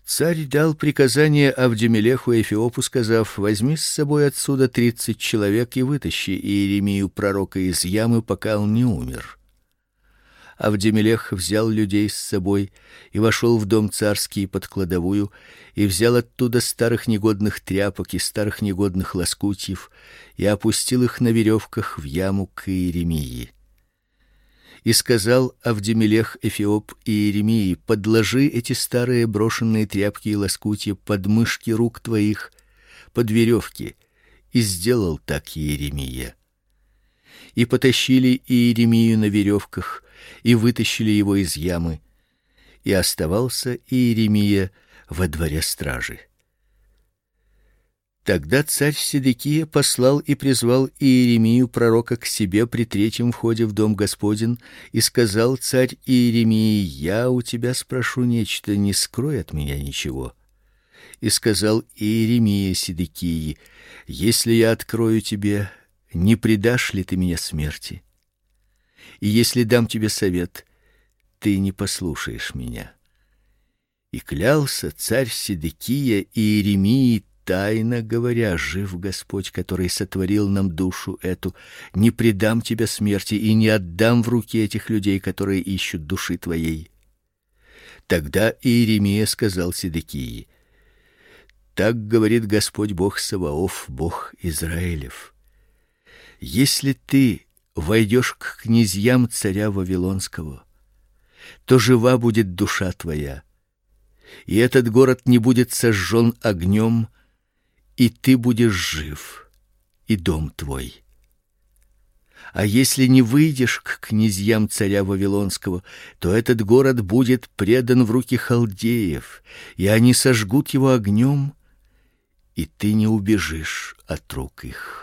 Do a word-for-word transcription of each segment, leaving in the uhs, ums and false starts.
Царь дал приказание Авдемелеху Эфиопу, сказав: возьми с собой отсюда тридцать человек и вытащи Иеремию пророка из ямы, пока он не умер. Авдемелех взял людей с собой и вошел в дом царский под кладовую, и взял оттуда старых негодных тряпок и старых негодных лоскутьев, и опустил их на веревках в яму к Иеремии. И сказал Авдемелех Эфиоп Иеремии: подложи эти старые брошенные тряпки и лоскутья под мышки рук твоих, под веревки. И сделал так Иеремия. И потащили Иеремию на веревках, и вытащили его из ямы, и оставался Иеремия во дворе стражи. Тогда царь Седекия послал и призвал Иеремию пророка к себе при третьем входе в дом Господень, и сказал царь Иеремии: я у тебя спрошу нечто, не скрой от меня ничего. И сказал Иеремия Седекии: если я открою тебе, не предашь ли ты меня смерти? И если дам тебе совет, ты не послушаешь меня. И клялся царь Седекия Иеремии, тайно говоря: жив Господь, который сотворил нам душу эту, не предам тебя смерти и не отдам в руки этих людей, которые ищут души твоей. Тогда Иеремия сказал Седекии: так говорит Господь Бог Саваоф, Бог Израилев: если ты войдешь к князьям царя Вавилонского, то жива будет душа твоя, и этот город не будет сожжен огнем, и ты будешь жив, и дом твой. А если не выйдешь к князьям царя Вавилонского, то этот город будет предан в руки халдеев, и они сожгут его огнем, и ты не убежишь от рук их.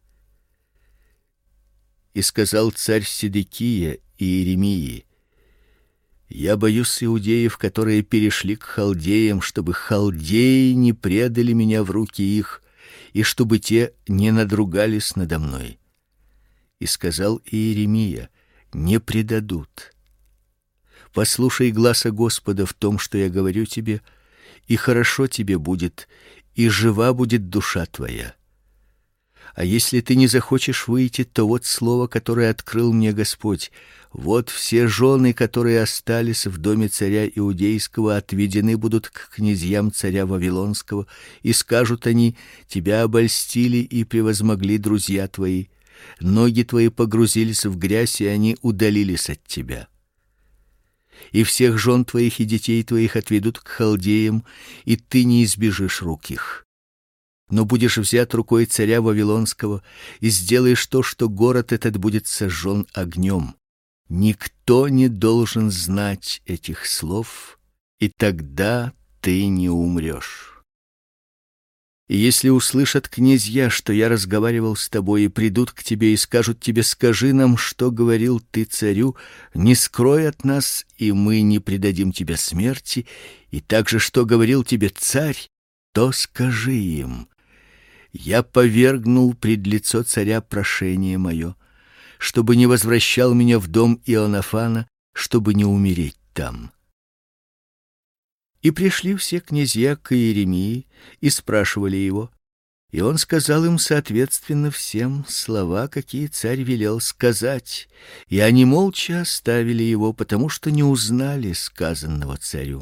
И сказал царь Седекия Иеремии: я боюсь иудеев, которые перешли к халдеям, чтобы халдеи не предали меня в руки их, и чтобы те не надругались надо мной. И сказал Иеремия: не предадут. Послушай гласа Господа в том, что я говорю тебе, и хорошо тебе будет, и жива будет душа твоя. А если ты не захочешь выйти, то вот слово, которое открыл мне Господь: вот все жены, которые остались в доме царя иудейского, отведены будут к князьям царя Вавилонского, и скажут они: тебя обольстили и превозмогли друзья твои, ноги твои погрузились в грязь, и они удалились от тебя. И всех жен твоих и детей твоих отведут к халдеям, и ты не избежишь рук их. Но будешь взят рукой царя Вавилонского и сделаешь то, что город этот будет сожжен огнем. Никто не должен знать этих слов, и тогда ты не умрешь. И если услышат князья, что я разговаривал с тобой, и придут к тебе и скажут тебе: скажи нам, что говорил ты царю, не скрой от нас, и мы не предадим тебя смерти, и также что говорил тебе царь, то скажи им: я повергнул пред лицо царя прошение мое, чтобы не возвращал меня в дом Иоаннафана, чтобы не умереть там. И пришли все князья к Иеремии и спрашивали его, и он сказал им соответственно всем слова, какие царь велел сказать, и они молча оставили его, потому что не узнали сказанного царю.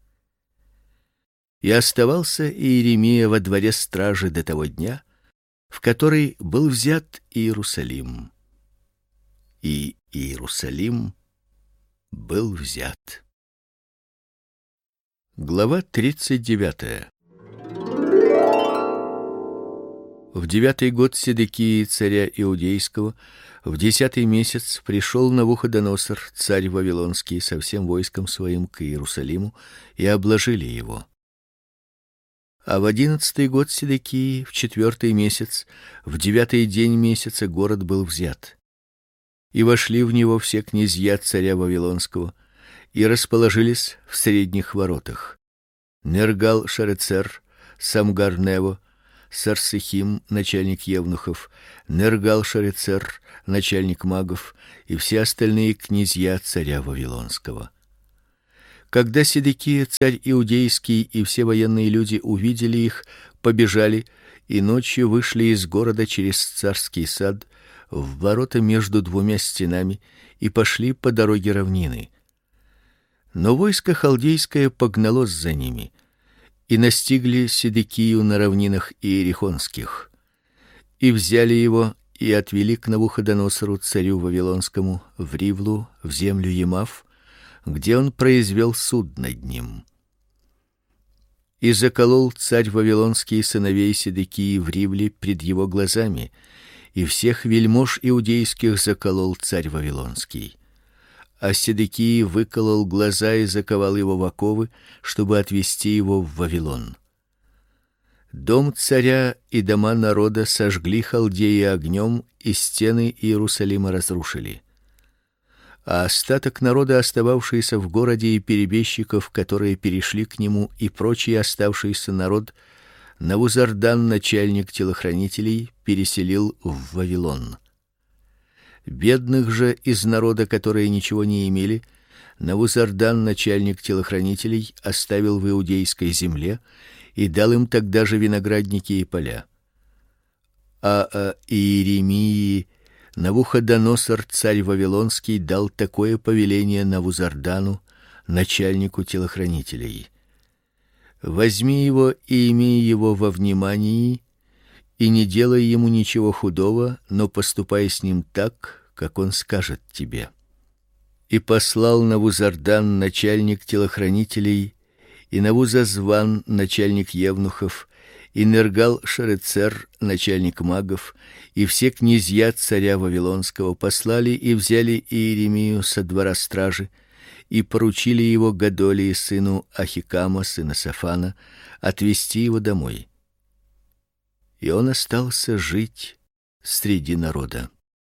И оставался Иеремия во дворе стражи до того дня, в который был взят Иерусалим. И Иерусалим был взят. Глава тридцать девятая. В девятый год Седекии царя иудейского, в десятый месяц, пришел Навуходоносор, царь вавилонский, со всем войском своим к Иерусалиму, и обложили его. А в одиннадцатый год Седекии, в четвертый месяц, в девятый день месяца город был взят. И вошли в него все князья царя Вавилонского, и расположились в средних воротах. Нергал-Шарецер, Самгар-Нево, Сарсехим, начальник евнухов, Нергал-Шарецер, начальник магов, и все остальные князья царя Вавилонского. Когда Седекия, царь иудейский, и все военные люди увидели их, побежали и ночью вышли из города через царский сад в ворота между двумя стенами и пошли по дороге равнины. Но войско халдейское погналось за ними, и настигли Седекию на равнинах иерихонских, и взяли его и отвели к Навуходоносору, царю вавилонскому, в Ривлу, в землю Емав, где он произвел суд над ним. И заколол царь вавилонский сыновей Седекии в Ривле пред его глазами, и всех вельмож иудейских заколол царь вавилонский. А Седекии выколол глаза и заковал его в оковы, чтобы отвести его в Вавилон. Дом царя и дома народа сожгли халдеи огнем, и стены Иерусалима разрушили. А остаток народа, остававшийся в городе, и перебежчиков, которые перешли к нему, и прочий оставшийся народ, Навузардан, начальник телохранителей, переселил в Вавилон. Бедных же из народа, которые ничего не имели, Навузардан, начальник телохранителей, оставил в иудейской земле и дал им тогда же виноградники и поля. А, а Иеремии Навуходоносор, царь вавилонский, дал такое повеление Навузардану, начальнику телохранителей: возьми его и имей его во внимании, и не делай ему ничего худого, но поступай с ним так, как он скажет тебе. И послал Навузардан, начальник телохранителей, и Навузазван, начальник евнухов, и Нергал-Шарецер, начальник магов, и все князья царя вавилонского послали и взяли Иеремию со двора стражи и поручили его Годолии, сыну Ахикама, сына Сафана, отвести его домой. И он остался жить среди народа.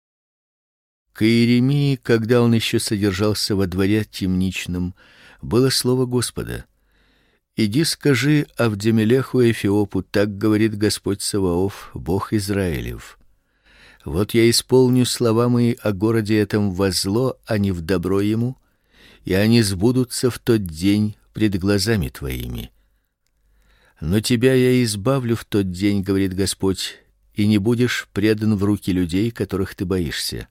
К Иеремии, когда он еще содержался во дворе темничном, было слово Господа: иди, скажи Авдемелеху Эфиопу: так говорит Господь Саваоф, Бог Израилев: вот я исполню слова мои о городе этом во зло, а не в добро ему, и они сбудутся в тот день пред глазами твоими. Но тебя я избавлю в тот день, говорит Господь, и не будешь предан в руки людей, которых ты боишься.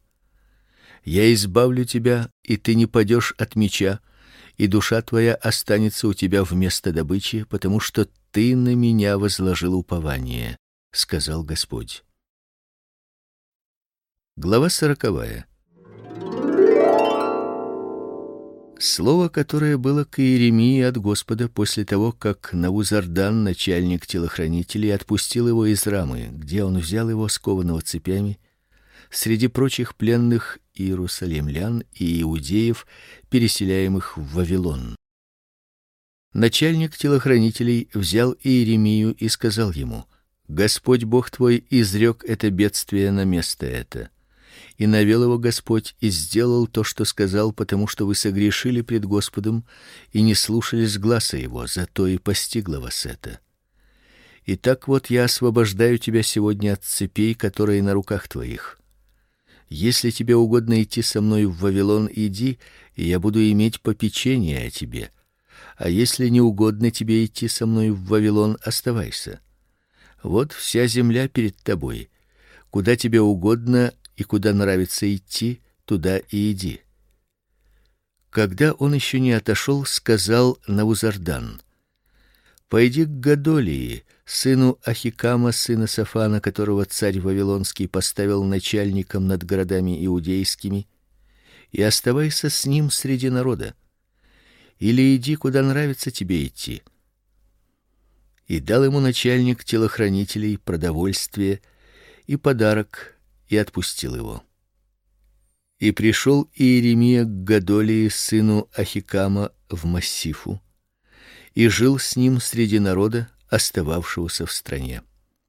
Я избавлю тебя, и ты не падешь от меча, и душа твоя останется у тебя вместо добычи, потому что ты на меня возложил упование, сказал Господь. Глава сороковая. Слово, которое было к Иеремии от Господа после того, как Навузардан, начальник телохранителей, отпустил его из Рамы, где он взял его скованного цепями, среди прочих пленных иерусалимлян и иудеев, переселяемых в Вавилон. Начальник телохранителей взял Иеремию и сказал ему: Господь Бог твой изрек это бедствие на место это. И навел его Господь и сделал то, что сказал, потому что вы согрешили пред Господом и не слушались гласа его, зато и постигло вас это. Итак, вот я освобождаю тебя сегодня от цепей, которые на руках твоих. Если тебе угодно идти со мной в Вавилон, иди, и я буду иметь попечение о тебе. А если не угодно тебе идти со мной в Вавилон, оставайся. Вот вся земля перед тобой. Куда тебе угодно и куда нравится идти, туда и иди. Когда он еще не отошел, сказал Навузардан: пойди к Годолии, сыну Ахикама, сына Сафана, которого царь вавилонский поставил начальником над городами иудейскими, и оставайся с ним среди народа. Или иди, куда нравится тебе идти. И дал ему начальник телохранителей продовольствие и подарок, и отпустил его. И пришел Иеремия к Годолии, сыну Ахикама, в Массифу, и жил с ним среди народа, остававшегося в стране.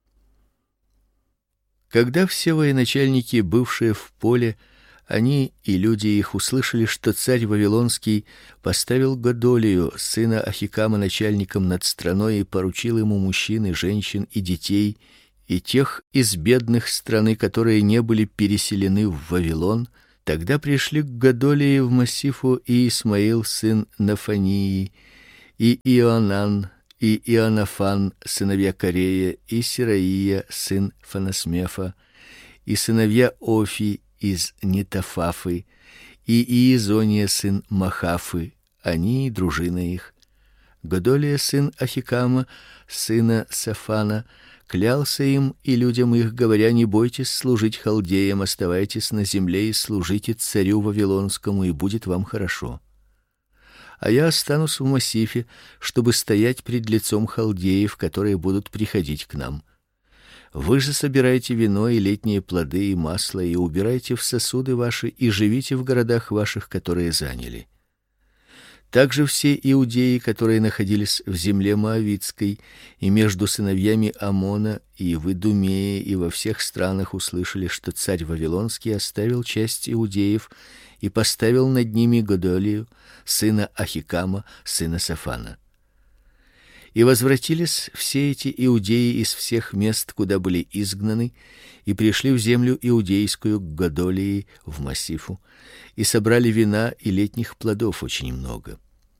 Когда все военачальники, бывшие в поле, они и люди их услышали, что царь вавилонский поставил Годолию, сына Ахикама, начальником над страной и поручил ему мужчин и женщин и детей, и тех из бедных страны, которые не были переселены в Вавилон, Тогда пришли к Годолии в Массифу и Исмаил сын Нафании, и Ионан, и Ионафан сыновья Корея, и Сираия сын Фанасмефа, и сыновья Офи из Нетофафы, и Иезония сын Махафы, они и дружина их. Годолия сын Ахикама, сына Сафана, клялся им и людям их, говоря: не бойтесь служить халдеям, оставайтесь на земле и служите царю вавилонскому, и будет вам хорошо. А я останусь в Массифе, чтобы стоять пред лицом халдеев, которые будут приходить к нам. Вы же собирайте вино и летние плоды и масло, и убирайте в сосуды ваши, и живите в городах ваших, которые заняли. Также все иудеи, которые находились в земле моавитской и между сыновьями Амона, и в Идумее, и во всех странах, услышали, что царь вавилонский оставил часть иудеев и поставил над ними Годолию, сына Ахикама, сына Сафана. И возвратились все эти иудеи из всех мест, куда были изгнаны, и пришли в землю иудейскую к Годолии в Массифу, и собрали вина и летних плодов очень много.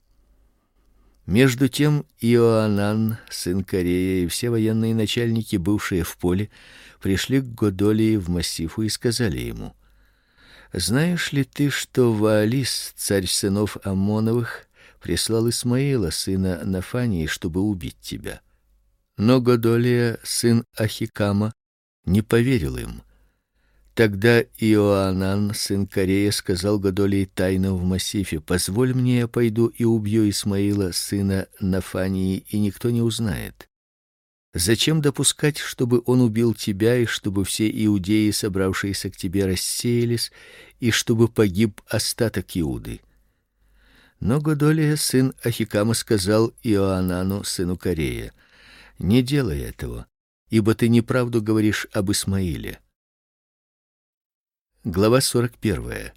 Между тем Иоанан, сын Корея, и все военные начальники, бывшие в поле, пришли к Годолии в Массифу и сказали ему: знаешь ли ты, что Ваалис, царь сынов Аммоновых, прислал Исмаила, сына Нафании, чтобы убить тебя? Но Годолия, сын Ахикама, не поверил им. Тогда Иоанан, сын Корея, сказал Годолии тайно в Массифе: позволь мне, я пойду и убью Исмаила, сына Нафании, и никто не узнает. Зачем допускать, чтобы он убил тебя, и чтобы все иудеи, собравшиеся к тебе, рассеялись, и чтобы погиб остаток Иуды? Но Годолия, сын Ахикама, сказал Иоанану, сыну Корея: не делай этого, ибо ты неправду говоришь об Исмаиле. Глава сорок первая.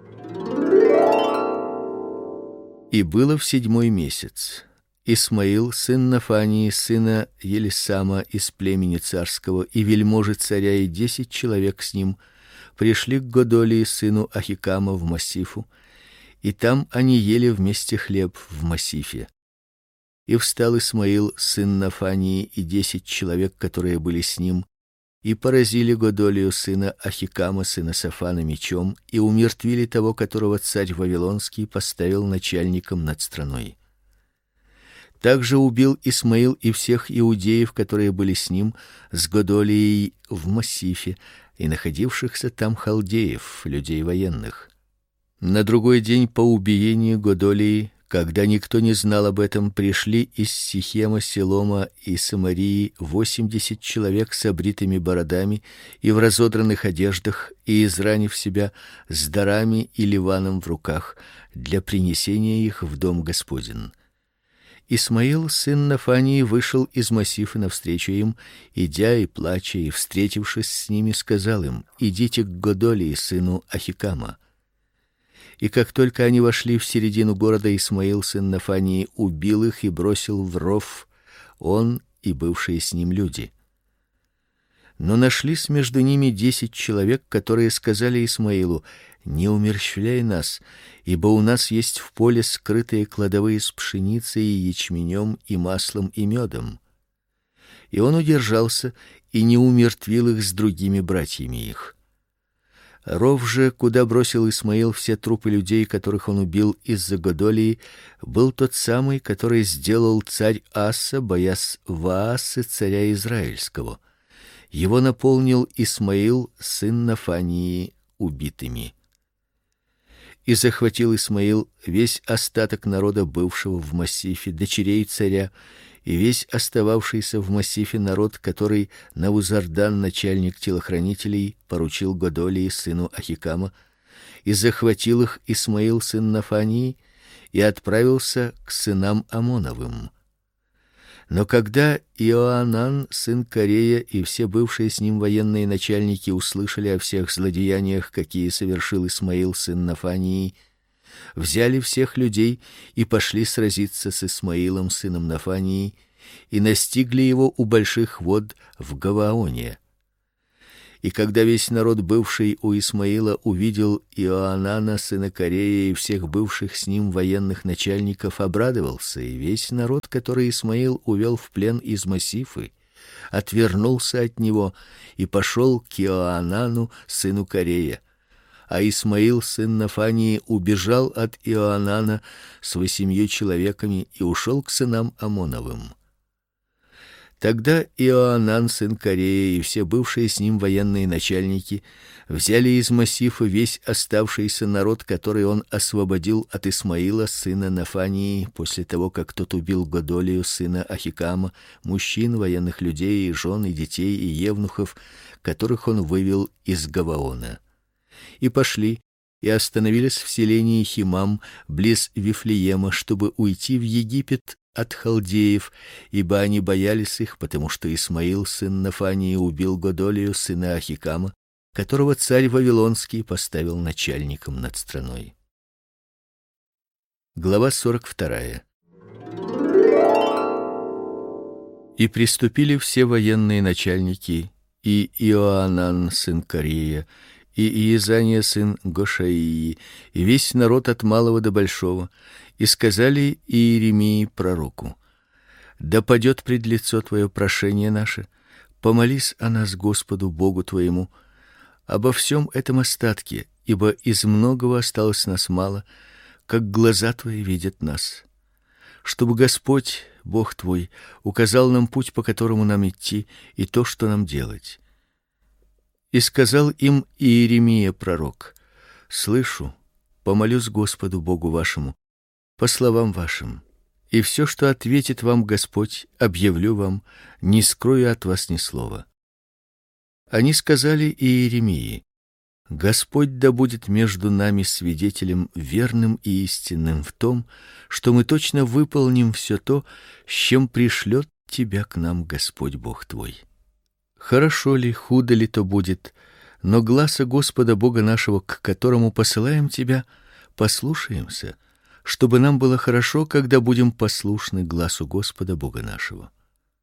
И было в седьмой месяц. Исмаил, сын Нафании, сына Елисама из племени царского, и вельможи царя, и десять человек с ним пришли к Годолии, сыну Ахикама, в Массифу, и там они ели вместе хлеб в Массифе. И встал Исмаил, сын Нафании, и десять человек, которые были с ним, и поразили Годолию, сына Ахикама, сына Сафана, мечом, и умертвили того, которого царь вавилонский поставил начальником над страной. Также убил Исмаил и всех иудеев, которые были с ним, с Годолией в Массифе, и находившихся там халдеев, людей военных. На другой день по убиению Годолии, когда никто не знал об этом, пришли из Сихема, Силома и Самарии восемьдесят человек с обритыми бородами и в разодранных одеждах, и изранив себя, с дарами и ливаном в руках, для принесения их в дом Господень. Исмаил, сын Нафании, вышел из Массифа навстречу им, идя и плача, и, встретившись с ними, сказал им: идите к Годолии, сыну Ахикама. И как только они вошли в середину города, Исмаил, сын Нафании, убил их и бросил в ров, он и бывшие с ним люди. Но нашлись между ними десять человек, которые сказали Исмаилу: не умерщвляй нас, ибо у нас есть в поле скрытые кладовые с пшеницей и ячменем и маслом и медом. И он удержался и не умертвил их с другими братьями их. Ров же, куда бросил Исмаил все трупы людей, которых он убил из-за Годолии, был тот самый, который сделал царь Аса, боясь Ваасы, царя израильского. Его наполнил Исмаил, сын Нафании, убитыми. И захватил Исмаил весь остаток народа, бывшего в Массифе, дочерей царя, и весь остававшийся в Массифе народ, который Навузардан, начальник телохранителей, поручил Годолии, сыну Ахикама, и захватил их Исмаил, сын Нафании, и отправился к сынам Амоновым. Но когда Иоанан, сын Корея, и все бывшие с ним военные начальники услышали о всех злодеяниях, какие совершил Исмаил, сын Нафании, взяли всех людей и пошли сразиться с Исмаилом, сыном Нафании, и настигли его у больших вод в Гаваоне. И когда весь народ, бывший у Исмаила, увидел Иоанана сына Корея и всех бывших с ним военных начальников, обрадовался, и весь народ, который Исмаил увел в плен из Массифы, отвернулся от него и пошел к Иоанану сыну Корея. А Исмаил сын Нафании убежал от Иоанана с восемью человеками и ушел к сынам Амоновым. Тогда Иоанан сын Корея и все бывшие с ним военные начальники взяли из Массифа весь оставшийся народ, который он освободил от Исмаила сына Нафании после того, как тот убил Годолию сына Ахикама, мужчин, военных людей, и жен, и детей, и евнухов, которых он вывел из Гаваона. И пошли и остановились в селении Химам близ Вифлеема, чтобы уйти в Египет от халдеев, ибо они боялись их, потому что Исмаил сын Нафании убил Годолию сына Ахикама, которого царь вавилонский поставил начальником над страной. Глава сорок вторая. И приступили все военные начальники, и Иоанан сын Корея, и Иезания сын Гошаии, и весь народ от малого до большого, и сказали Иеремии пророку: да падет пред лицо твое прошение наше, помолись о нас Господу Богу твоему обо всем этом остатке, ибо из многого осталось нас мало, как глаза твои видят нас. Чтобы Господь Бог твой указал нам путь, по которому нам идти, и то, что нам делать. И сказал им Иеремия пророк: слышу, помолюсь Господу Богу вашему по словам вашим, и все, что ответит вам Господь, объявлю вам, не скрою от вас ни слова. Они сказали Иеремии: Господь да будет между нами свидетелем верным и истинным в том, что мы точно выполним все то, с чем пришлет тебя к нам Господь Бог твой. Хорошо ли, худо ли то будет, но гласа Господа Бога нашего, к которому посылаем тебя, послушаемся, чтобы нам было хорошо, когда будем послушны гласу Господа Бога нашего.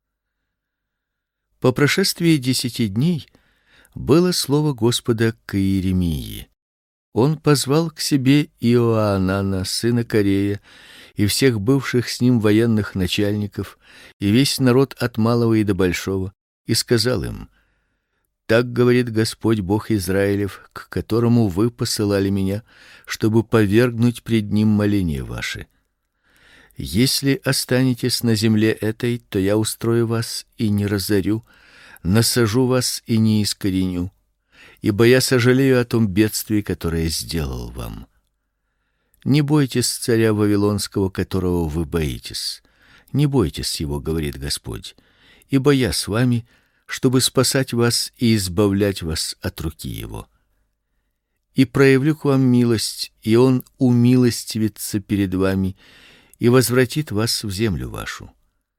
По прошествии десяти дней было слово Господа к Иеремии. Он позвал к себе Иоанана сына Корея и всех бывших с ним военных начальников и весь народ от малого и до большого, и сказал им: так говорит Господь Бог Израилев, к которому вы посылали меня, чтобы повергнуть пред ним моления ваши. Если останетесь на земле этой, то я устрою вас и не разорю, насажу вас и не искореню, ибо я сожалею о том бедствии, которое сделал вам. Не бойтесь царя вавилонского, которого вы боитесь. Не бойтесь его, говорит Господь, ибо я с вами, чтобы спасать вас и избавлять вас от руки его. И проявлю к вам милость, и он умилостивится перед вами и возвратит вас в землю вашу.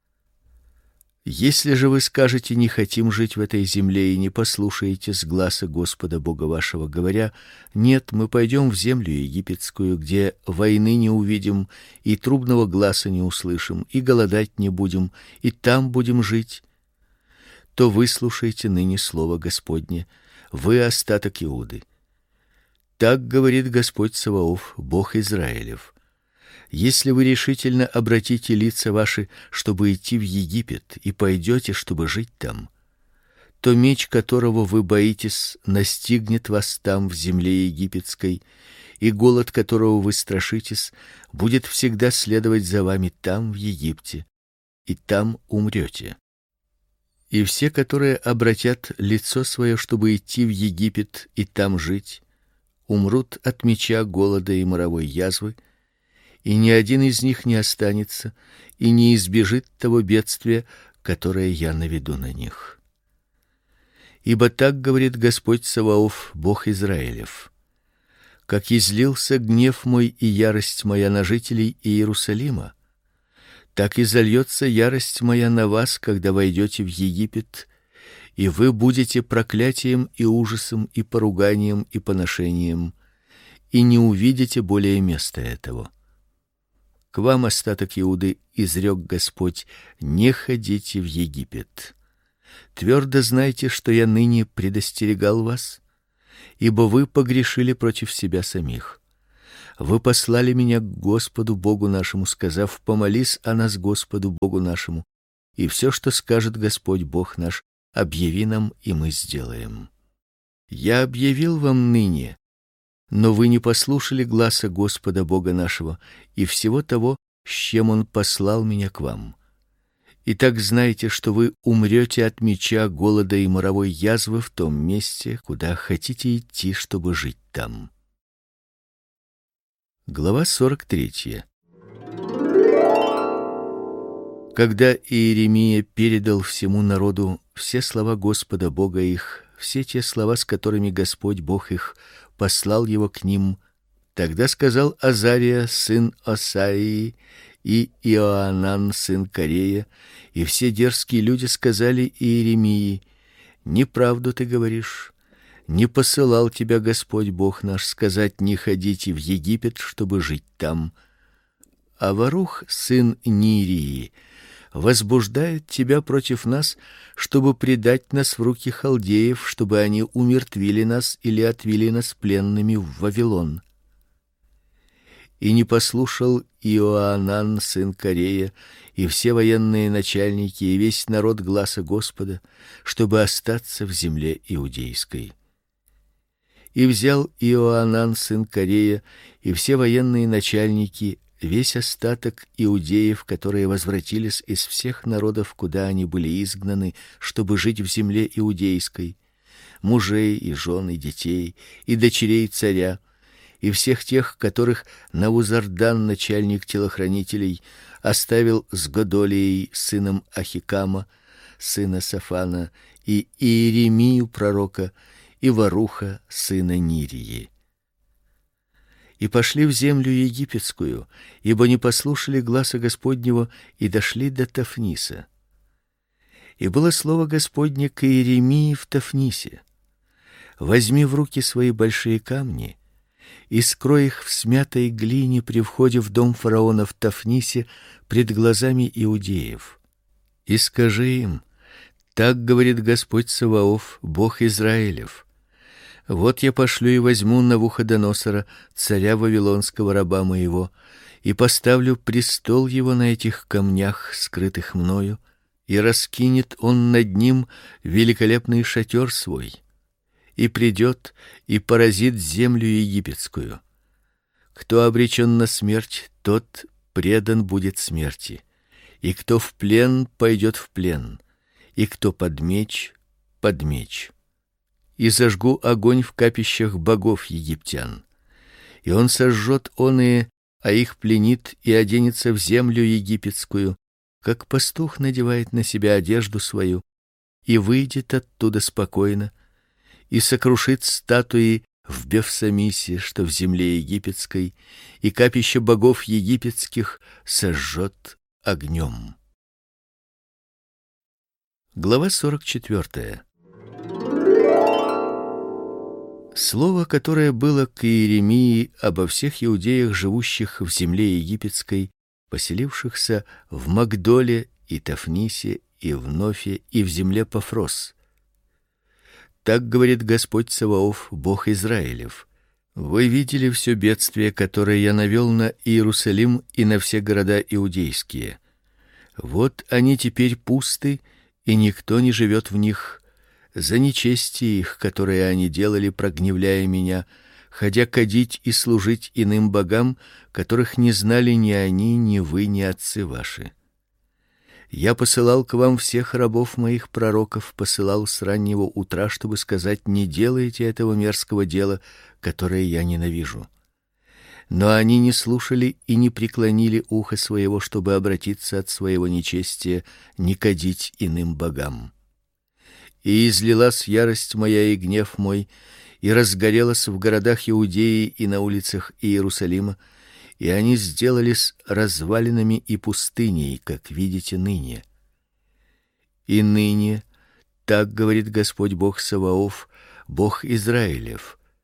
Если же вы скажете: не хотим жить в этой земле, и не послушаетесь гласа Господа Бога вашего, говоря: нет, мы пойдем в землю египетскую, где войны не увидим, и трубного гласа не услышим, и голодать не будем, и там будем жить, то выслушайте ныне слово Господне, вы остаток Иуды. Так говорит Господь Саваоф, Бог Израилев: если вы решительно обратите лица ваши, чтобы идти в Египет, и пойдете, чтобы жить там, то меч, которого вы боитесь, настигнет вас там в земле египетской, и голод, которого вы страшитесь, будет всегда следовать за вами там в Египте, и там умрете. И все, которые обратят лицо свое, чтобы идти в Египет и там жить, умрут от меча, голода и моровой язвы, и ни один из них не останется и не избежит того бедствия, которое я наведу на них. Ибо так говорит Господь Саваоф, Бог Израилев: как излился гнев мой и ярость моя на жителей Иерусалима, так и зальется ярость моя на вас, когда войдете в Египет, и вы будете проклятием и ужасом и поруганием и поношением, и не увидите более места этого. К вам, остаток Иуды, изрек Господь: не ходите в Египет. Твердо знайте, что я ныне предостерегал вас, ибо вы погрешили против себя самих. Вы послали меня к Господу Богу нашему, сказав: помолись о нас Господу Богу нашему, и все, что скажет Господь Бог наш, объяви нам, и мы сделаем. Я объявил вам ныне, но вы не послушали гласа Господа Бога нашего и всего того, с чем он послал меня к вам. Итак, знайте, что вы умрете от меча, голода и моровой язвы в том месте, куда хотите идти, чтобы жить там. Глава сорок третья. Когда Иеремия передал всему народу все слова Господа Бога их, все те слова, с которыми Господь Бог их послал его к ним, тогда сказал Азария сын Осаии и Иоанан сын Карея, и все дерзкие люди сказали Иеремии: неправду ты говоришь. Не посылал тебя Господь Бог наш сказать: не ходите в Египет, чтобы жить там. А Варух сын Нирии возбуждает тебя против нас, чтобы предать нас в руки халдеев, чтобы они умертвили нас или отвели нас пленными в Вавилон. И не послушал Иоанан сын Карея и все военные начальники и весь народ гласа Господа, чтобы остаться в земле иудейской. И взял Иоанан сын Карея и все военные начальники весь остаток иудеев, которые возвратились из всех народов, куда они были изгнаны, чтобы жить в земле иудейской, мужей и жен и детей и дочерей царя, и всех тех, которых Навузардан, начальник телохранителей, оставил с Годолией сыном Ахикама, сына Сафана, и Иеремию пророка, и Варуха сына Нирии. И пошли в землю египетскую, ибо не послушали гласа Господнего и дошли до Тафниса. И было слово Господне к Иеремии в Тафнисе: возьми в руки свои большие камни и скрой их в смятой глине при входе в дом фараона в Тафнисе пред глазами иудеев. И скажи им: так говорит Господь Саваоф, Бог Израилев: вот я пошлю и возьму Навуходоносора, царя вавилонского, раба моего, и поставлю престол его на этих камнях, скрытых мною, и раскинет он над ним великолепный шатер свой, и придет и поразит землю египетскую. Кто обречен на смерть, тот предан будет смерти, и кто в плен, пойдет в плен, и кто под меч, под меч. И зажгу огонь в капищах богов египтян, и он сожжет оные, а их пленит и оденется в землю египетскую, как пастух надевает на себя одежду свою, и выйдет оттуда спокойно, и сокрушит статуи в Бевсамисе, что в земле египетской, и капища богов египетских сожжет огнем. Глава сорок четвертая. Слово, которое было к Иеремии обо всех иудеях, живущих в земле египетской, поселившихся в Магдоле и Тафнисе и в Нофе и в земле Пафрос. Так говорит Господь Саваоф, Бог Израилев: вы видели все бедствие, которое я навел на Иерусалим и на все города иудейские. Вот они теперь пусты, и никто не живет в них, за нечестие их, которое они делали, прогневляя меня, ходя кадить и служить иным богам, которых не знали ни они, ни вы, ни отцы ваши. Я посылал к вам всех рабов моих пророков, посылал с раннего утра, чтобы сказать: не делайте этого мерзкого дела, которое я ненавижу. Но они не слушали и не преклонили ухо своего, чтобы обратиться от своего нечестия, не кадить иным богам. И излилась ярость моя и гнев мой, и разгорелась в городах Иудеи и на улицах Иерусалима, и они сделались развалинами и пустыней, как видите ныне. И ныне, так говорит Господь Бог Саваоф, Бог Израилев: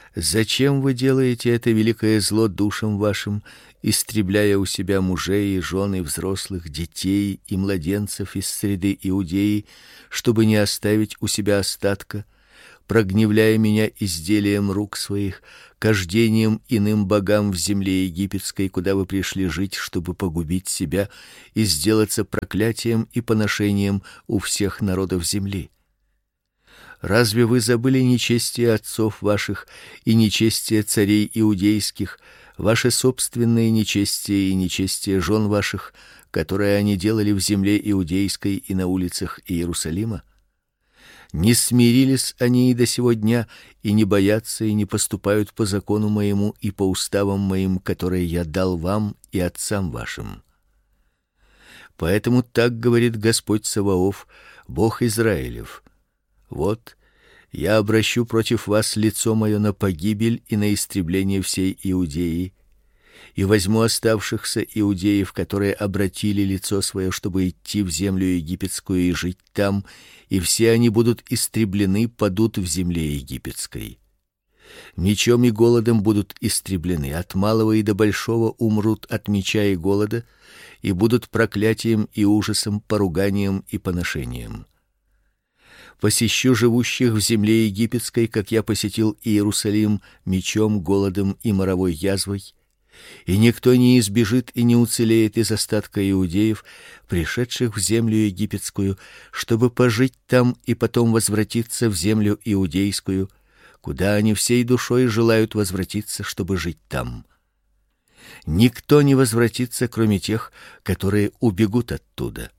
Зачем вы делаете это великое зло душам вашим, истребляя у себя мужей и жен и взрослых, детей и младенцев из среды Иудеи, чтобы не оставить у себя остатка, прогневляя меня изделием рук своих, кождением иным богам в земле египетской, куда вы пришли жить, чтобы погубить себя и сделаться проклятием и поношением у всех народов земли? Разве вы забыли нечестие отцов ваших и нечестие царей иудейских, ваше собственное нечестие и нечестие жен ваших, которые они делали в земле иудейской и на улицах Иерусалима? Не смирились они и до сего дня, и не боятся и не поступают по закону моему и по уставам моим, которые я дал вам и отцам вашим. Поэтому так говорит Господь Саваоф, Бог Израилев: вот я обращу против вас лицо мое на погибель и на истребление всей Иудеи, и возьму оставшихся иудеев, которые обратили лицо свое, чтобы идти в землю египетскую и жить там, и все они будут истреблены, падут в земле египетской. Мечом и голодом будут истреблены, от малого и до большого умрут от меча и голода, и будут проклятием и ужасом, поруганием и поношением. Посещу живущих в земле египетской, как я посетил Иерусалим, мечом, голодом и моровой язвой, и никто не избежит и не уцелеет из остатка иудеев, пришедших в землю египетскую, чтобы пожить там и потом возвратиться в землю иудейскую, куда они всей душой желают возвратиться, чтобы жить там. Никто не возвратится, кроме тех, которые убегут оттуда.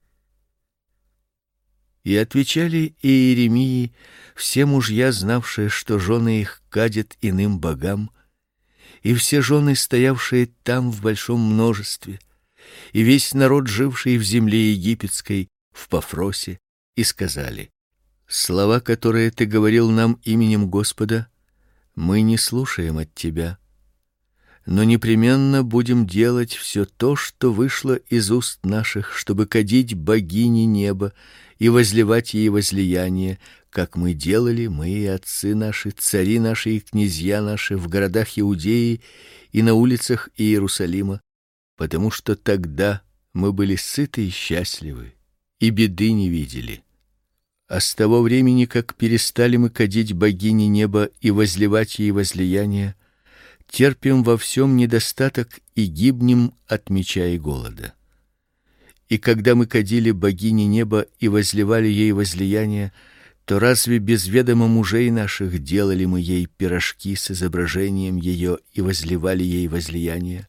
И отвечали Иеремии все мужья, знавшие, что жены их кадят иным богам, и все жены, стоявшие там в большом множестве, и весь народ, живший в земле египетской, в Пафросе, и сказали: слова, которые ты говорил нам именем Господа, мы не слушаем от тебя, но непременно будем делать все то, что вышло из уст наших, чтобы кадить богине неба и возливать ей возлияние, как мы делали, мы и отцы наши, цари наши и князья наши в городах Иудеи и на улицах Иерусалима, потому что тогда мы были сыты и счастливы, и беды не видели. А с того времени, как перестали мы кадить богине неба и возливать ей возлияние, терпим во всем недостаток и гибнем от меча и голода. И когда мы кадили богине неба и возливали ей возлияние, то разве без ведома мужей наших делали мы ей пирожки с изображением ее и возливали ей возлияние?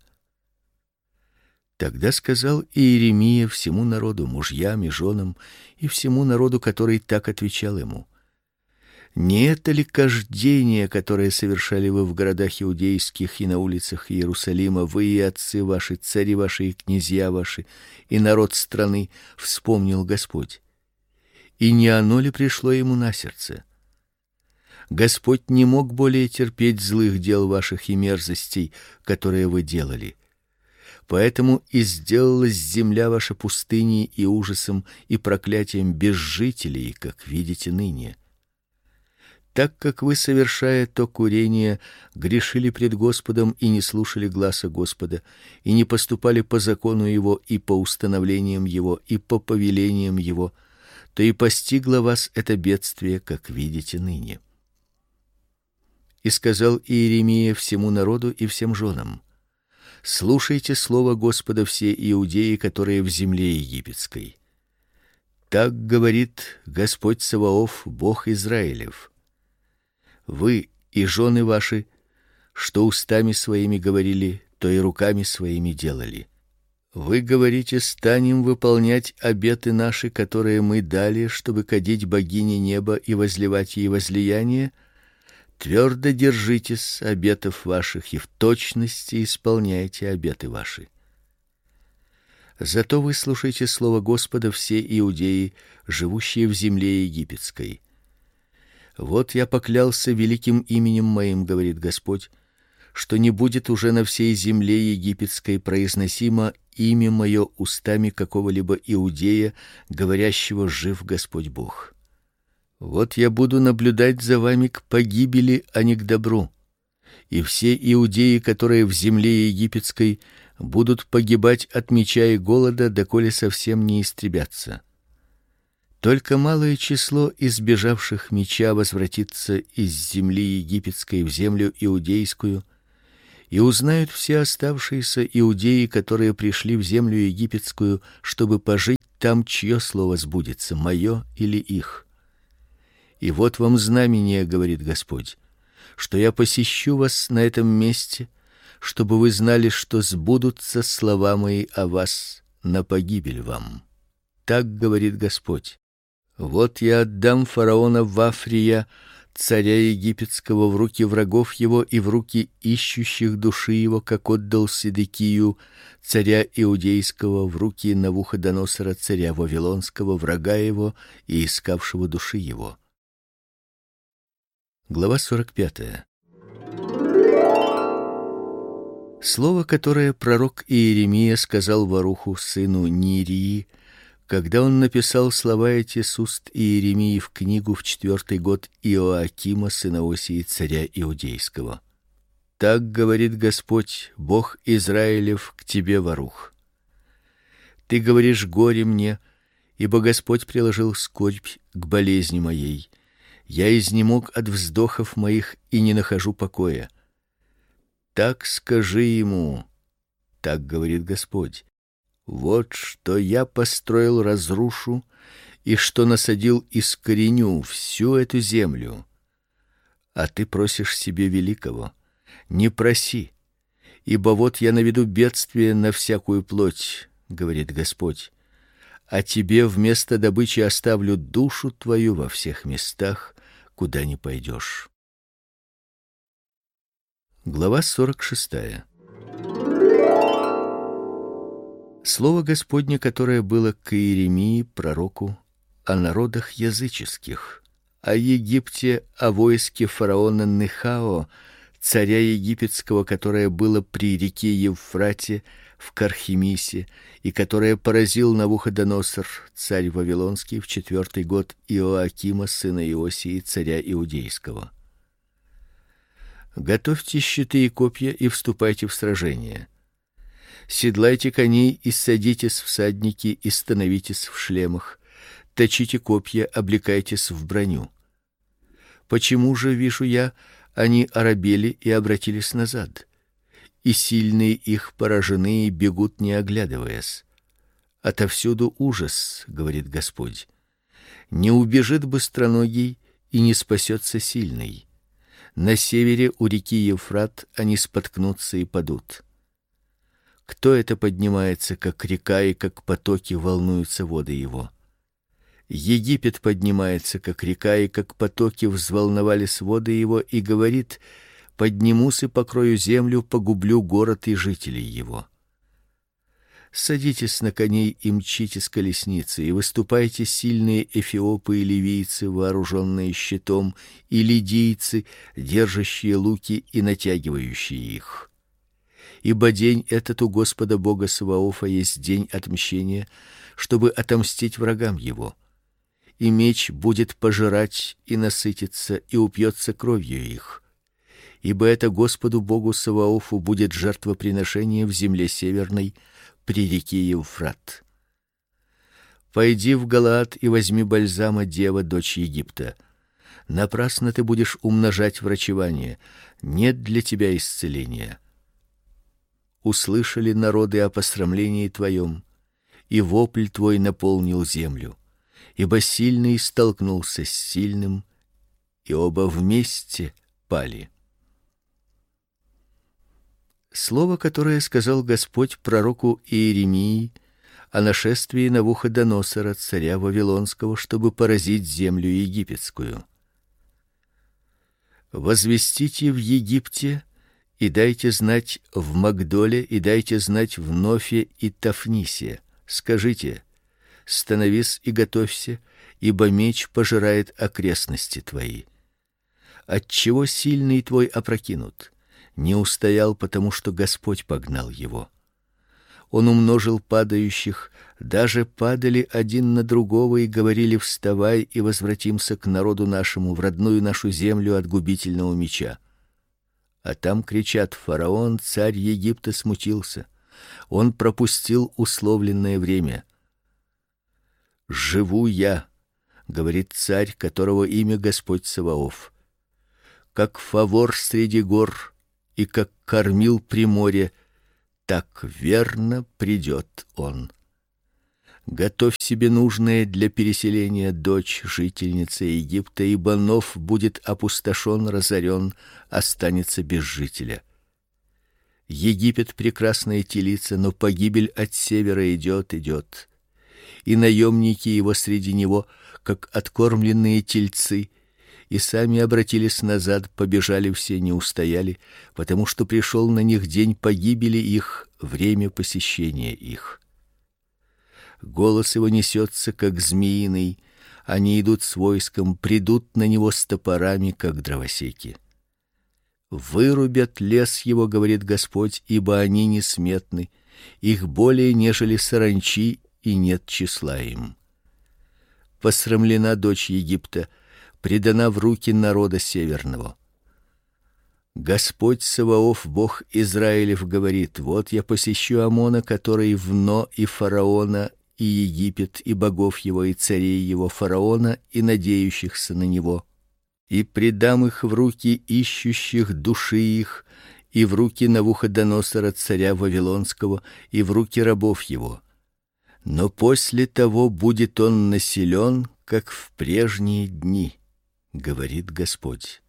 Тогда сказал Иеремия всему народу, мужьям и женам, и всему народу, который так отвечал ему: не это ли кождение, которое совершали вы в городах иудейских и на улицах Иерусалима, вы и отцы ваши, цари ваши и князья ваши, и народ страны, вспомнил Господь? И не оно ли пришло ему на сердце? Господь не мог более терпеть злых дел ваших и мерзостей, которые вы делали. Поэтому и сделалась земля ваша пустыней и ужасом и проклятием без жителей, как видите ныне. Так как вы, совершая то курение, грешили пред Господом и не слушали гласа Господа, и не поступали по закону его и по установлениям его и по повелениям его, то и постигло вас это бедствие, как видите ныне. И сказал Иеремия всему народу и всем женам: слушайте слово Господа, все иудеи, которые в земле египетской. Так говорит Господь Саваоф, Бог Израилев: вы и жены ваши, что устами своими говорили, то и руками своими делали. Вы говорите: станем выполнять обеты наши, которые мы дали, чтобы кадить богине неба и возливать ей возлияние. Твердо держитесь обетов ваших и в точности исполняйте обеты ваши. Зато выслушайте слово Господа, все иудеи, живущие в земле египетской. Вот я поклялся великим именем моим, говорит Господь, что не будет уже на всей земле египетской произносимо имя мое устами какого-либо иудея, говорящего: жив Господь Бог. Вот я буду наблюдать за вами к погибели, а не к добру, и все иудеи, которые в земле египетской, будут погибать от меча и голода, доколе совсем не истребятся. Только малое число избежавших меча возвратится из земли египетской в землю иудейскую, и узнают все оставшиеся иудеи, которые пришли в землю египетскую, чтобы пожить там, чье слово сбудется, мое или их. И вот вам знамение, говорит Господь, что я посещу вас на этом месте, чтобы вы знали, что сбудутся слова мои о вас на погибель вам. Так говорит Господь. Вот я отдам фараона Вафрия, царя египетского, в руки врагов его и в руки ищущих души его, как отдал Седекию, царя иудейского, в руки Навуходоносора, царя вавилонского, врага его и искавшего души его. Глава сорок пятая. Слово, которое пророк Иеремия сказал Варуху, сыну Нирии, когда он написал слова эти с уст Иеремии в книгу в четвертый год Иоакима, сына Осии, царя иудейского. Так говорит Господь, Бог Израилев, к тебе, Варух. Ты говоришь: горе мне, ибо Господь приложил скорбь к болезни моей. Я изнемог от вздохов моих и не нахожу покоя. Так скажи ему: так говорит Господь: вот что я построил, разрушу, и что насадил, искореню всю эту землю. А ты просишь себе великого. Не проси, ибо вот я наведу бедствие на всякую плоть, говорит Господь. А тебе вместо добычи оставлю душу твою во всех местах, куда ни пойдешь. Глава сорок шестая. Слово Господне, которое было к Иеремии, пророку, о народах языческих, о Египте, о войске фараона Нехао, царя египетского, которое было при реке Евфрате в Кархемисе, и которое поразил Навуходоносор, царь вавилонский, в четвертый год Иоакима, сына Иосии, царя иудейского. Готовьте щиты и копья и вступайте в сражение. Седлайте коней и садитесь всадники и становитесь в шлемах. Точите копья, облекайтесь в броню. Почему же, вижу я, они оробели и обратились назад, и сильные их поражены и бегут, не оглядываясь? Отовсюду ужас, говорит Господь. Не убежит быстроногий и не спасется сильный. На севере у реки Евфрат они споткнутся и падут. Кто это поднимается, как река, и как потоки волнуются воды его? Египет поднимается, как река, и как потоки взволновались воды его, и говорит: поднимусь и покрою землю, погублю город и жителей его. Садитесь на коней и мчите с колесницы, и выступайте сильные эфиопы и ливийцы, вооруженные щитом, и лидийцы, держащие луки и натягивающие их. Ибо день этот у Господа Бога Саваофа есть день отмщения, чтобы отомстить врагам его. И меч будет пожирать и насытиться, и упьется кровью их. Ибо это Господу Богу Саваофу будет жертвоприношение в земле северной при реке Евфрат. Пойди в Галаад и возьми бальзама, дева, дочь Египта. Напрасно ты будешь умножать врачевание, нет для тебя исцеления. Услышали народы о посрамлении твоем, и вопль твой наполнил землю, ибо сильный столкнулся с сильным, и оба вместе пали. Слово, которое сказал Господь пророку Иеремии о нашествии Навуходоносора, царя вавилонского, чтобы поразить землю египетскую. Возвестите в Египте и дайте знать в Магдоле, и дайте знать в Нофе и Тафнисе. Скажите: становись и готовься, ибо меч пожирает окрестности твои. Отчего сильный твой опрокинут? Не устоял, потому что Господь погнал его. Он умножил падающих, даже падали один на другого и говорили: вставай и возвратимся к народу нашему, в родную нашу землю от губительного меча. А там кричат: фараон, царь Египта, смутился. Он пропустил условленное время. Живу я, говорит царь, которого имя Господь Саваоф, как фавор среди гор и как кормил при море, так верно придет он. Готовь себе нужное для переселения, дочь, жительница Египта, ибо Нов будет опустошен, разорен, останется без жителя. Египет прекрасная телица, но погибель от севера идет, идет. И наемники его среди него, как откормленные тельцы, и сами обратились назад, побежали все, не устояли, потому что пришел на них день погибели их, время посещения их. Голос его несется, как змеиный, они идут с войском, придут на него с топорами, как дровосеки. Вырубят лес его, говорит Господь, ибо они несметны, их более нежели саранчи, и нет числа им. Посрамлена дочь Египта, предана в руки народа северного. Господь Саваоф, Бог Израилев, говорит: вот я посещу Амона, который в Но, и фараона, и Египет, и богов его, и царей его, фараона, и надеющихся на него, и предам их в руки ищущих души их, и в руки Навуходоносора, царя вавилонского, и в руки рабов его. Но после того будет он населен, как в прежние дни, говорит Господь.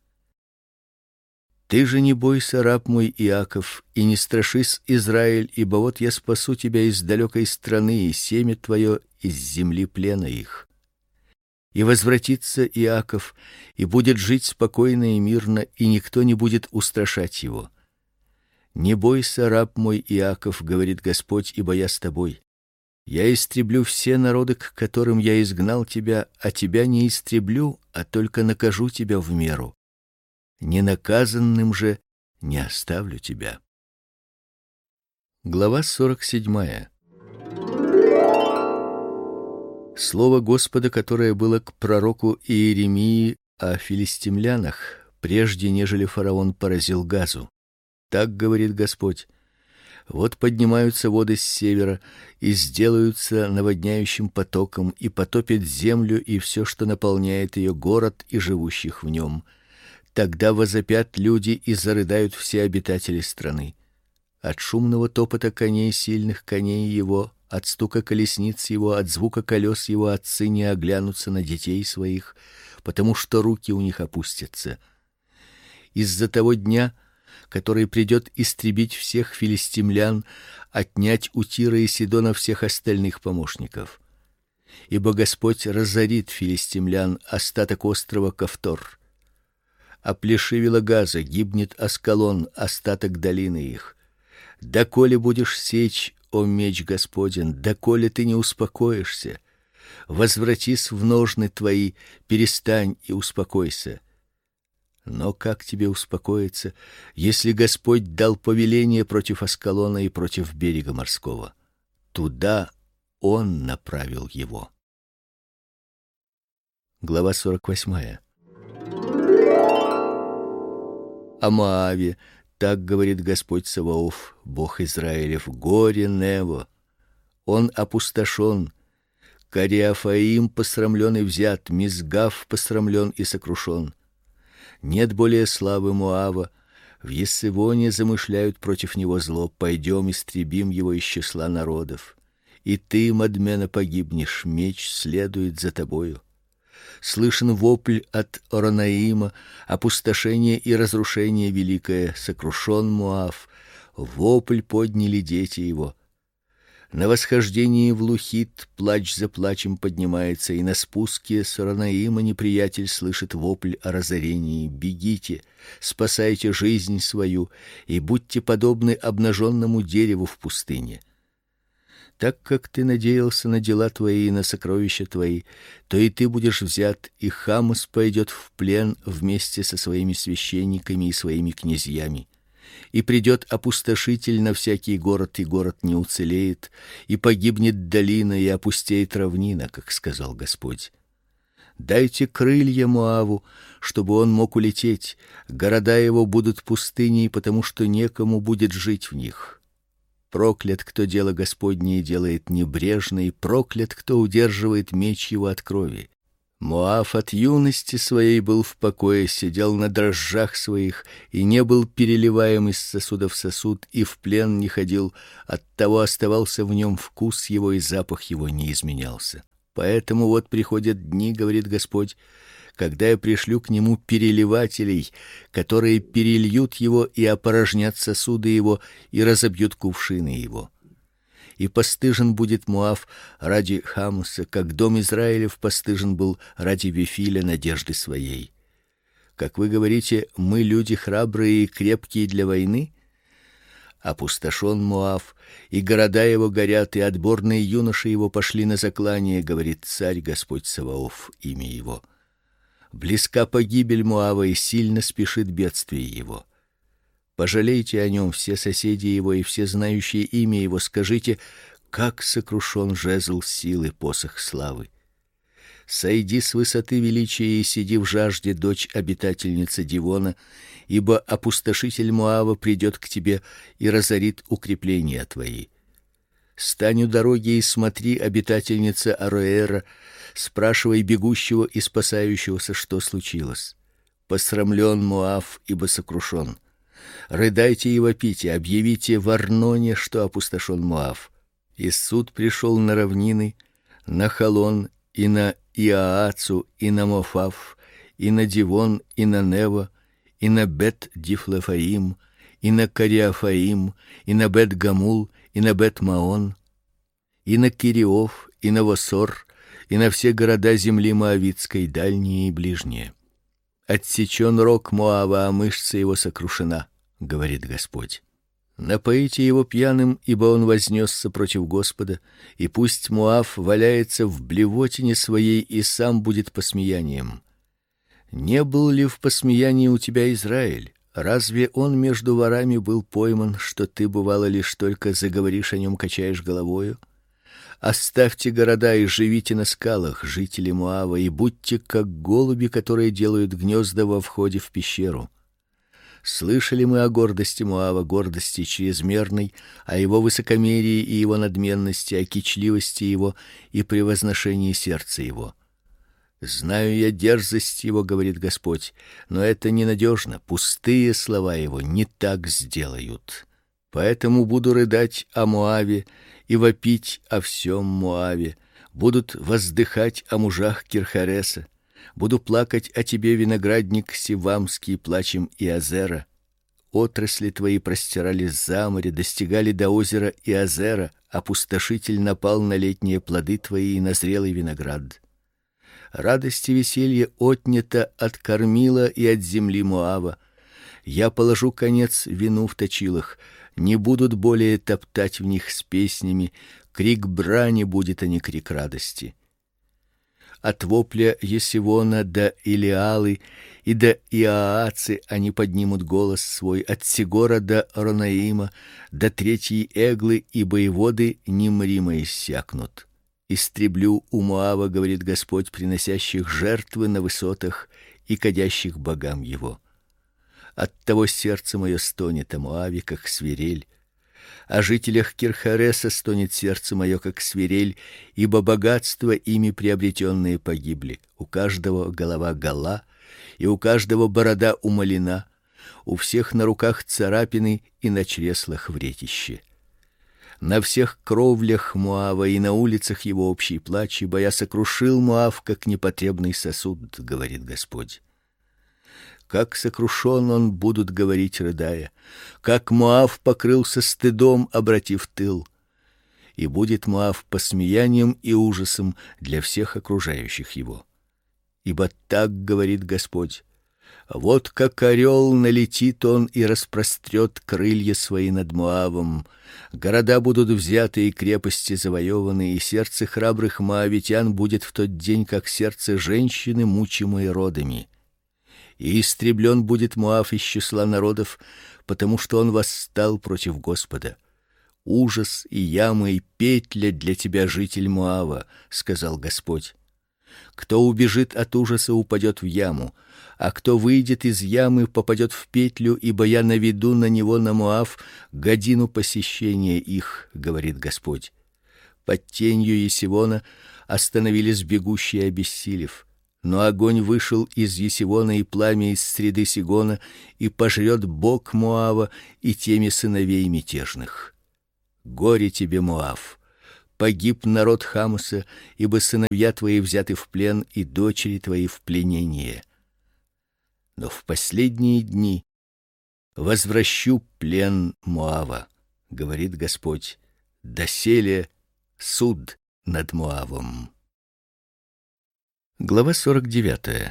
Ты же не бойся, раб мой Иаков, и не страшись, Израиль, ибо вот я спасу тебя из далекой страны, и семя твое из земли плена их. И возвратится Иаков, и будет жить спокойно и мирно, и никто не будет устрашать его. Не бойся, раб мой Иаков, говорит Господь, ибо я с тобой. Я истреблю все народы, к которым я изгнал тебя, а тебя не истреблю, а только накажу тебя в меру. Ненаказанным же не оставлю тебя. Глава сорок седьмая. Слово Господа, которое было к пророку Иеремии о филистимлянах, прежде нежели фараон поразил Газу. Так говорит Господь: вот поднимаются воды с севера и сделаются наводняющим потоком, и потопят землю и все, что наполняет ее, город и живущих в нем. Тогда возопят люди и зарыдают все обитатели страны. От шумного топота коней, сильных коней его, от стука колесниц его, от звука колес его отцы не оглянутся на детей своих, потому что руки у них опустятся. Из-за того дня, который придет истребить всех филистимлян, отнять у Тира и Сидона всех остальных помощников. Ибо Господь разорит филистимлян, остаток острова Кавтор. Оплешивела Газа, гибнет Аскалон, остаток долины их. Доколе будешь сечь, о меч Господень, доколе ты не успокоишься? Возвратись в ножны твои, перестань и успокойся. Но как тебе успокоиться, если Господь дал повеление против Аскалона и против берега морского? Туда Он направил его. Глава сорок восьмая. О Моаве так говорит Господь Саваоф, Бог Израилев: горе Нево, он опустошен, Кариафаим посрамлен и взят, Мизгав посрамлен и сокрушен. Нет более славы Моава, в Ессевоне замышляют против него зло, пойдем истребим его из числа народов. И ты, Мадмена, погибнешь, меч следует за тобою. Слышен вопль от Оронаима, опустошение и разрушение великое, сокрушен Моав, вопль подняли дети его. На восхождении в Лухит плач за плачем поднимается, и на спуске с Оронаима неприятель слышит вопль о разорении. Бегите, спасайте жизнь свою, и будьте подобны обнаженному дереву в пустыне. Так как ты надеялся на дела твои и на сокровища твои, то и ты будешь взят, и Хамас пойдет в плен вместе со своими священниками и своими князьями. И придет опустошитель на всякий город, и город не уцелеет, и погибнет долина, и опустеет равнина, как сказал Господь. Дайте крылья Моаву, чтобы он мог улететь. Города его будут пустыней, потому что некому будет жить в них. Проклят, кто дело Господне делает небрежно, и проклят, кто удерживает меч его от крови. Моав от юности своей был в покое, сидел на дрожжах своих и не был переливаем из сосуда в сосуд, и в плен не ходил, оттого оставался в нем вкус его, и запах его не изменялся. Поэтому вот приходят дни, говорит Господь, когда я пришлю к нему переливателей, которые перельют его и опорожнят сосуды его и разобьют кувшины его. И постыжен будет Моав ради Хамуса, как дом Израилев постыжен был ради Вифиля надежды своей. Как вы говорите, мы люди храбрые и крепкие для войны? Опустошен Моав, и города его горят, и отборные юноши его пошли на заклание, говорит Царь Господь Саваоф, имя его. Близка погибель Моава, и сильно спешит бедствие его. Пожалейте о нем все соседи его и все знающие имя его, скажите, как сокрушен жезл силы, посох славы. Сойди с высоты величия и сиди в жажде, дочь обитательница Дивона, ибо опустошитель Моава придет к тебе и разорит укрепления твои. Стань у дороги и смотри, обитательница Ароэра, спрашивай бегущего и спасающегося, что случилось. Посрамлен Моав, ибо сокрушен. Рыдайте и вопите, объявите в Арноне, что опустошен Моав. И суд пришел на равнины, на Халон и на Иаацу, и на Мофав, и на Дивон, и на Нево, и на Бет-Дифлефаим, и на Кариафаим, и на Бет-Гамул, и на Бет-Маон, и на Кириов, и на Восор, и на все города земли моавитской, дальние и ближние. Отсечен рог Моава, а мышца его сокрушена, говорит Господь. Напоите его пьяным, ибо он вознесся против Господа, и пусть Моав валяется в блевотине своей и сам будет посмеянием. Не был ли в посмеянии у тебя Израиль? Разве он между ворами был пойман, что ты бывало лишь только заговоришь о нем, качаешь головою? Оставьте города и живите на скалах, жители Моава, и будьте как голуби, которые делают гнезда во входе в пещеру. Слышали мы о гордости Моава, гордости чрезмерной, о его высокомерии и его надменности, о кичливости его и превозношении сердца его. Знаю я дерзость его, говорит Господь, но это ненадежно, пустые слова его не так сделают. Поэтому буду рыдать о Моаве и вопить о всем Моаве, будут воздыхать о мужах Кирхареса. Буду плакать о тебе, виноградник Сивамский, плачем Иазера. Отрасли твои простирались за море, достигали до озера Иазера, опустошитель напал на летние плоды твои и на зрелый виноград. Радость и веселье отнято от кормила и от земли Моава. Я положу конец вину в точилах, не будут более топтать в них с песнями, крик брани будет, а не крик радости. От вопля Есивона до Илиалы и до Иаацы они поднимут голос свой, от Сигора до Ронаима, до третьей Эглы, и воеводы немримо иссякнут. Истреблю у Моава, говорит Господь, приносящих жертвы на высотах и кадящих богам его. Оттого сердце мое стонет о Моаве, как свирель. О жителях Кирхареса стонет сердце мое, как свирель, ибо богатства ими приобретенные погибли. У каждого голова гола, и у каждого борода умалена, у всех на руках царапины и на чреслах вретище. На всех кровлях Моава и на улицах его общий плач, ибо я сокрушил Моав, как непотребный сосуд, говорит Господь. Как сокрушен он, будут говорить, рыдая, как Моав покрылся стыдом, обратив тыл. И будет Моав посмеянием и ужасом для всех окружающих его. Ибо так говорит Господь: вот как орел налетит он и распрострет крылья свои над Моавом. Города будут взяты и крепости завоеваны, и сердце храбрых моавитян будет в тот день, как сердце женщины, мучимой родами. И истреблен будет Моав из числа народов, потому что он восстал против Господа. Ужас и яма и петля для тебя, житель Моава, сказал Господь. Кто убежит от ужаса, упадет в яму, а кто выйдет из ямы, попадет в петлю, ибо я наведу на него, на Моав, годину посещения их, говорит Господь. Под тенью Есивона остановились бегущие, обессилев. Но огонь вышел из Есивона и пламя из среды Сигона, и пожрет бог Моава и теми сыновей мятежных. Горе тебе, Моав! Погиб народ Хамуса, ибо сыновья твои взяты в плен и дочери твои в пленение. Но в последние дни возвращу плен Моава, говорит Господь. Доселе суд над Моавом. Глава сорок девятая.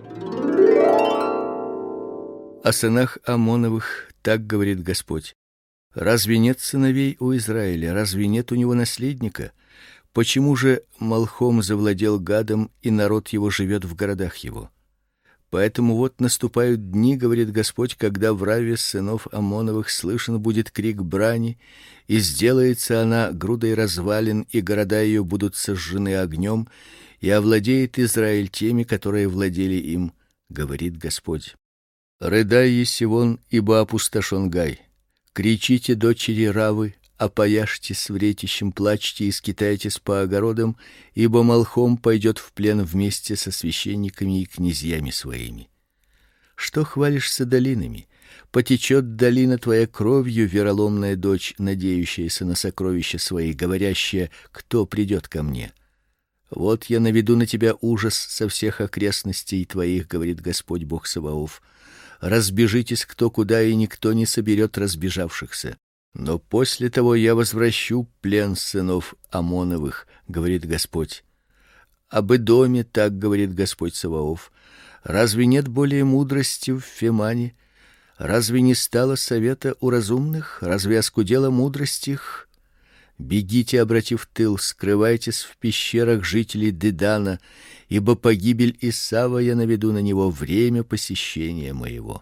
О сынах Амоновых так говорит Господь: разве нет сыновей у Израиля, разве нет у него наследника? Почему же Малхом завладел Гадом, и народ его живет в городах его? Поэтому вот наступают дни, говорит Господь, когда в Раве сынов Амоновых слышен будет крик брани, и сделается она грудой развалин, и города ее будут сожжены огнем, и овладеет Израиль теми, которые владели им, говорит Господь. Рыдай, Есивон, ибо опустошен Гай. Кричите, дочери Равы, опояжьтесь вретищем, плачьте и скитайтесь по огородам, ибо Малхом пойдет в плен вместе со священниками и князьями своими. Что хвалишься долинами? Потечет долина твоя кровью, вероломная дочь, надеющаяся на сокровища свои, говорящая: кто придет ко мне? Вот я наведу на тебя ужас со всех окрестностей твоих, говорит Господь Бог Саваоф. Разбежитесь кто куда, и никто не соберет разбежавшихся. Но после того я возвращу плен сынов Амоновых, говорит Господь. Об Эдоме так говорит Господь Саваоф: разве нет более мудрости в Фемане? Разве не стало совета у разумных? Разве оскудела мудрость их? Бегите, обратив тыл, скрывайтесь в пещерах жителей Дедана, ибо погибель Исава я наведу на него, время посещения моего.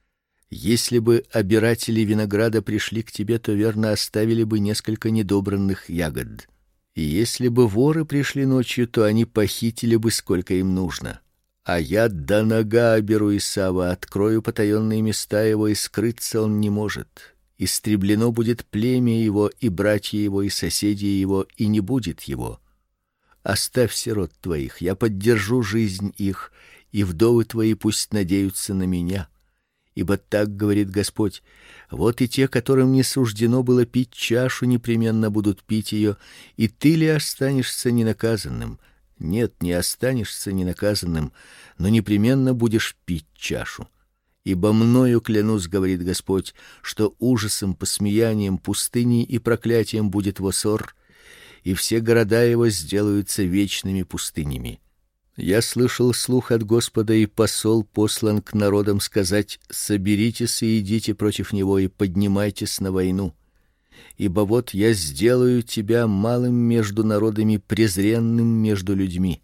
Если бы обиратели винограда пришли к тебе, то верно оставили бы несколько недобранных ягод. И если бы воры пришли ночью, то они похитили бы сколько им нужно. А я до нога оберу Исава, открою потаенные места его, и скрыться он не может. Истреблено будет племя его, и братья его, и соседи его, и не будет его. Оставь сирот твоих, я поддержу жизнь их, и вдовы твои пусть надеются на меня. Ибо так говорит Господь: вот и те, которым не суждено было пить чашу, непременно будут пить ее, и ты ли останешься ненаказанным? Нет, не останешься ненаказанным, но непременно будешь пить чашу. Ибо мною клянусь, говорит Господь, что ужасом, посмеянием, пустыней и проклятием будет Восор, и все города его сделаются вечными пустынями. Я слышал слух от Господа, и посол послан к народам сказать: соберитесь и идите против него, и поднимайтесь на войну. Ибо вот я сделаю тебя малым между народами, презренным между людьми.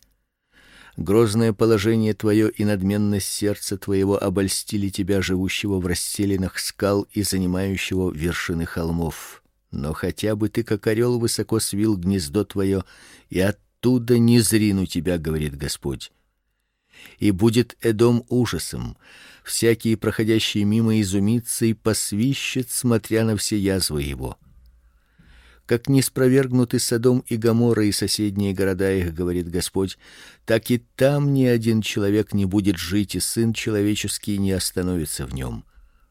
Грозное положение твое и надменность сердца твоего обольстили тебя, живущего в расселинах скал и занимающего вершины холмов. Но хотя бы ты, как орел, высоко свил гнездо твое, и оттуда не зрину тебя, говорит Господь. И будет Эдом ужасом, всякий проходящий мимо изумится и посвищет, смотря на все язвы его. Как не спровергнуты Содом и Гоморра и соседние города их, говорит Господь, так и там ни один человек не будет жить, и сын человеческий не остановится в нем.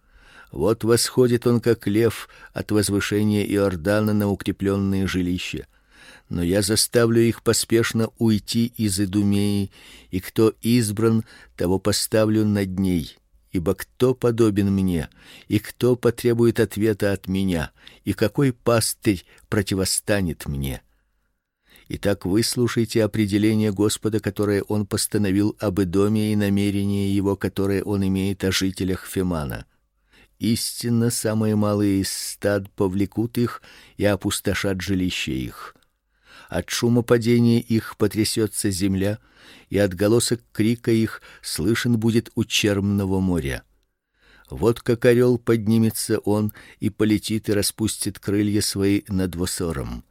Вот восходит он, как лев, от возвышения Иордана на укрепленные жилища. Но я заставлю их поспешно уйти из Идумеи, и кто избран, того поставлю над ней. Ибо кто подобен мне, и кто потребует ответа от меня, и какой пастырь противостанет мне? Итак, выслушайте определение Господа, которое он постановил об Эдоме, и намерение его, которое он имеет о жителях Фемана. Истинно, самые малые из стад повлекут их и опустошат жилища их. От шума падения их потрясется земля, и отголосок крика их слышен будет у Чермного моря. Вот как орел поднимется он и полетит и распустит крылья свои над Восором.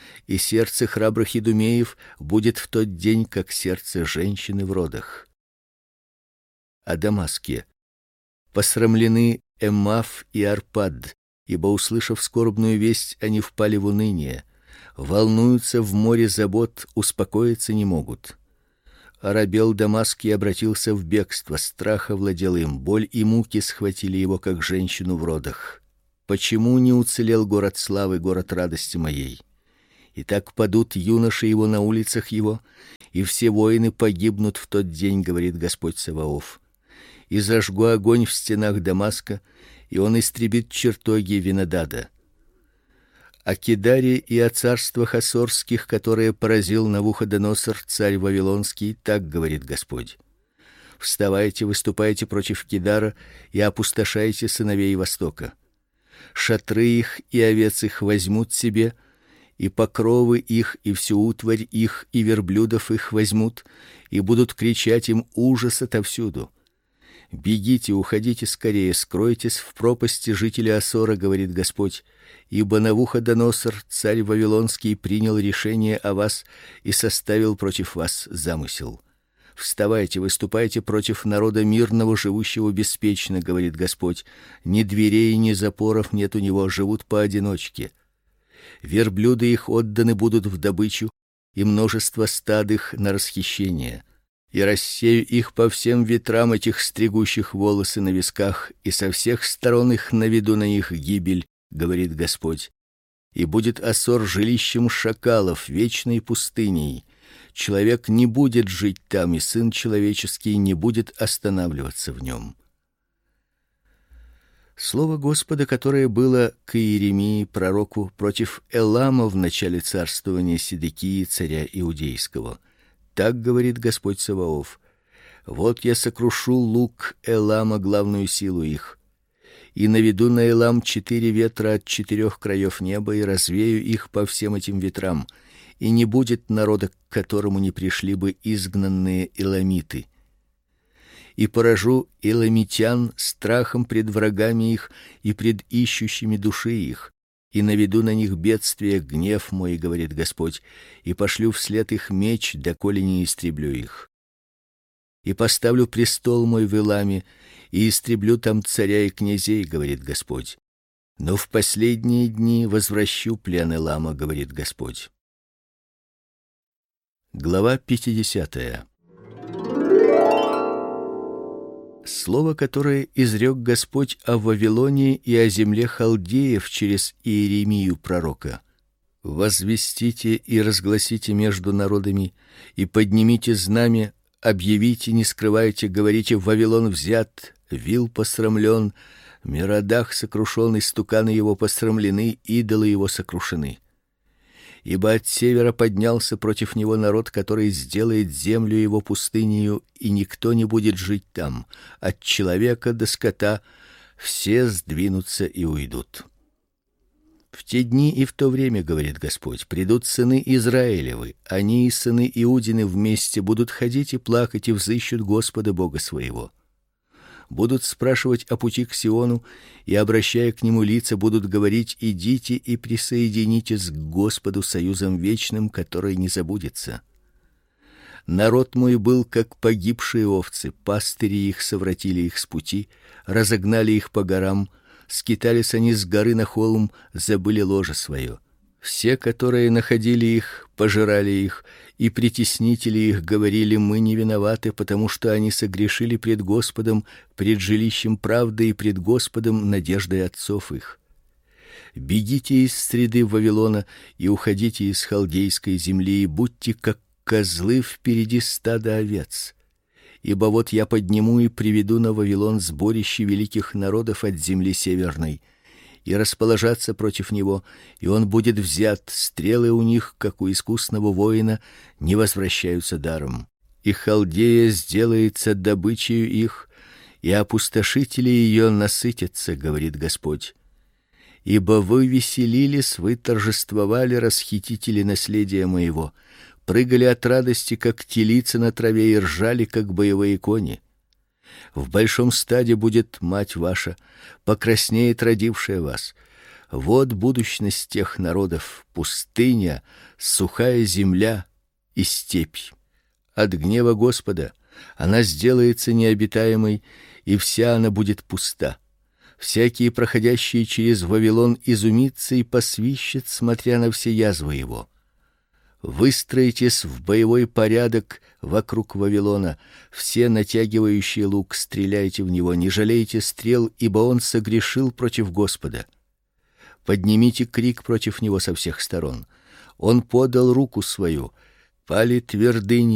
и сердце храбрых идумеев будет в тот день, как сердце женщины в родах. О Дамаске. Посрамлены Эммав и Арпад, ибо, услышав скорбную весть, они впали в уныние, волнуются в море забот, успокоиться не могут. Оробел Дамаск и обратился в бегство, страх овладел им, боль и муки схватили его, как женщину в родах. Почему не уцелел город славы, город радости моей? И так падут юноши его на улицах его, и все воины погибнут в тот день, говорит Господь Саваоф. И зажгу огонь в стенах Дамаска, и он истребит чертоги Винодада. О Кедаре и о царствах ассорских, которые поразил Навуходоносор, царь вавилонский, так говорит Господь: вставайте, выступайте против Кедара и опустошайте сыновей Востока. Шатры их и овец их возьмут себе, и покровы их, и всю утварь их, и верблюдов их возьмут, и будут кричать им ужас отовсюду. Бегите, уходите скорее, скройтесь в пропасти, жители Ассора, говорит Господь, ибо Навуходоносор, царь вавилонский, принял решение о вас и составил против вас замысел. Вставайте, выступайте против народа мирного, живущего беспечно, говорит Господь. Ни дверей, ни запоров нет у него, живут поодиночке. Верблюды их отданы будут в добычу, и множество стад их на расхищение. И рассею их по всем ветрам этих стригущих волосы на висках, и со всех сторон их наведу на их гибель, говорит Господь. И будет Ассор жилищем шакалов, вечной пустыней. Человек не будет жить там, и сын человеческий не будет останавливаться в нем. Слово Господа, которое было к Иеремии пророку против Элама в начале царствования Седекии царя иудейского. Так говорит Господь Саваоф: вот я сокрушу лук Элама, главную силу их, и наведу на Элам четыре ветра от четырех краев неба, и развею их по всем этим ветрам, и не будет народа, к которому не пришли бы изгнанные эламиты. И поражу эламитян страхом пред врагами их и пред ищущими души их, и наведу на них бедствие, гнев мой, говорит Господь, и пошлю вслед их меч, доколе не истреблю их. И поставлю престол мой в Эламе, и истреблю там царя и князей, говорит Господь. Но в последние дни возвращу плен Элама, говорит Господь. Глава пятидесятая. Слово, которое изрек Господь о Вавилоне и о земле халдеев через Иеремию пророка. Возвестите и разгласите между народами, и поднимите знамя, объявите, не скрывайте, говорите: Вавилон взят, Вил посрамлен, Меродах сокрушен, истуканы его посрамлены, идолы его сокрушены. Ибо от севера поднялся против него народ, который сделает землю его пустынею, и никто не будет жить там. От человека до скота все сдвинутся и уйдут. В те дни и в то время, говорит Господь, придут сыны Израилевы, они и сыны Иудины вместе будут ходить и плакать и взыщут Господа Бога своего. Будут спрашивать о пути к Сиону, и, обращая к нему лица, будут говорить: идите и присоединитесь к Господу союзом вечным, который не забудется. Народ мой был как погибшие овцы, пастыри их совратили их с пути, разогнали их по горам, скитались они с горы на холм, забыли ложе свое. Все, которые находили их, пожирали их, и притеснители их говорили: мы не виноваты, потому что они согрешили пред Господом, пред жилищем правды и пред Господом надеждой отцов их. Бегите из среды Вавилона и уходите из халдейской земли, и будьте как козлы впереди стада овец. Ибо вот я подниму и приведу на Вавилон сборище великих народов от земли северной, и расположатся против него, и он будет взят, стрелы у них, как у искусного воина, не возвращаются даром. И Халдея сделается добычей их, и опустошители ее насытятся, говорит Господь. Ибо вы веселились, вы торжествовали, расхитители наследия моего, прыгали от радости, как телицы на траве, и ржали, как боевые кони. В большом стаде будет мать ваша, покраснеет родившая вас. Вот будущность тех народов: пустыня, сухая земля и степь. От гнева Господа она сделается необитаемой, и вся она будет пуста. Всякий, проходящий через Вавилон, изумится и посвищет, смотря на все язвы его. Выстроитесь в боевой порядок вокруг Вавилона, все натягивающие лук, стреляйте в него, не жалейте стрел, ибо он согрешил против Господа. Поднимите крик против него со всех сторон. Он подал руку свою, пали твердыни